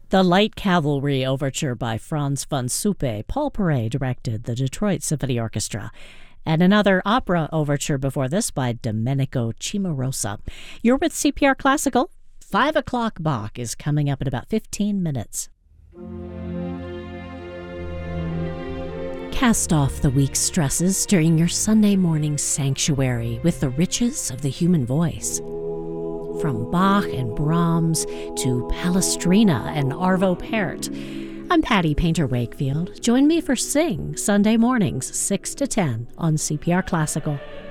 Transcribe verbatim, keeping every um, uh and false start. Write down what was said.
The Light Cavalry Overture by Franz von Suppe. Paul Paray directed the Detroit Symphony Orchestra. And another opera overture before this by Domenico Cimarosa. You're with C P R Classical. Five o'clock Bach is coming up in about fifteen minutes. Cast off the week's stresses during your Sunday morning sanctuary with the riches of the human voice. From Bach and Brahms to Palestrina and Arvo Pärt. I'm Patty Painter Wakefield. Join me for Sing Sunday mornings, six to ten on C P R Classical.